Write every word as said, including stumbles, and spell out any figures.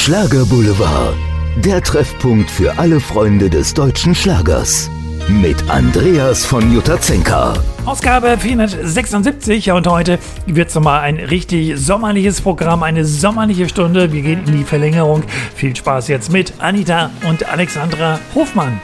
Schlager Boulevard, der Treffpunkt für alle Freunde des deutschen Schlagers. Mit Andreas von Jutazenka. Ausgabe vierhundertsechsundsiebzig, ja, und heute wird es nochmal ein richtig sommerliches Programm, eine sommerliche Stunde. Wir gehen in die Verlängerung. Viel Spaß jetzt mit Anita und Alexandra Hofmann.